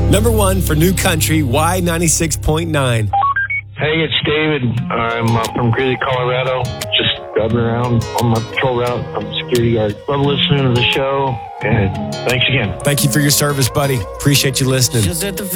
Number 1 for New Country, Y96.9. Hey, it's David. I'm from Greeley, Colorado. Just driving around on my patrol route. I'm a security guard. Love listening to the show, and thanks again. Thank you for your service, buddy. Appreciate you listening.